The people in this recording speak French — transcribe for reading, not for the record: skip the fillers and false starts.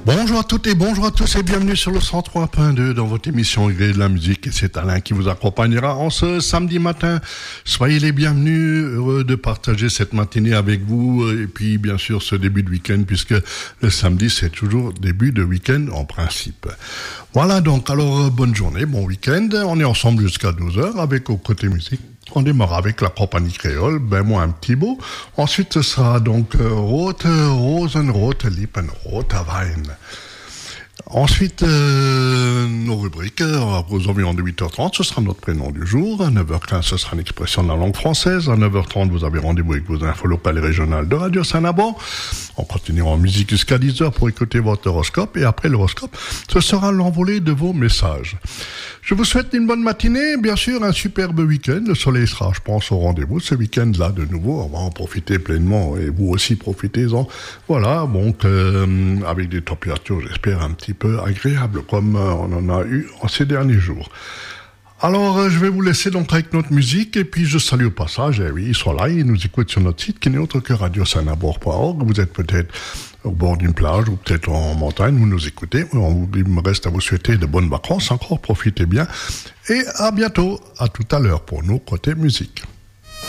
Bonjour à toutes et bonjour à tous et bienvenue sur le 103.2 dans votre émission Gré de la musique. Et c'est Alain qui vous accompagnera en ce samedi matin. Soyez les bienvenus, heureux de partager cette matinée avec vous et puis bien sûr ce début de week-end puisque le samedi c'est toujours début de week-end en principe. Voilà donc, alors bonne journée, bon week-end. On est ensemble jusqu'à 12h avec au côté musique. On démarre avec la compagnie créole, ben moi un petit bout. Ensuite, ce sera donc Rosenrot, Lippenrot, Wein. Ensuite, nos rubriques, aux environs de 8h30, ce sera notre prénom du jour. À 9h15, ce sera une expression de la langue française. À 9h30, vous avez rendez-vous avec vos infos locales et régionales de Radio Saint-Naban. On continuera en musique jusqu'à 10h pour écouter votre horoscope. Et après l'horoscope, ce sera l'envolée de vos messages. Je vous souhaite une bonne matinée, bien sûr, un superbe week-end. Le soleil sera, je pense, au rendez-vous ce week-end-là de nouveau. On va en profiter pleinement et vous aussi profitez-en. Voilà, donc avec des températures, j'espère, un petit peu agréables comme on en a eu en ces derniers jours. Alors, je vais vous laisser donc avec notre musique et puis je salue au passage, ils sont là, ils nous écoutent sur notre site qui n'est autre que radiosaint-nabour.org. Vous êtes peut-être au bord d'une plage ou peut-être en montagne, vous nous écoutez. Il me reste à vous souhaiter de bonnes vacances, encore profitez bien et à bientôt, à tout à l'heure pour nous côté musique.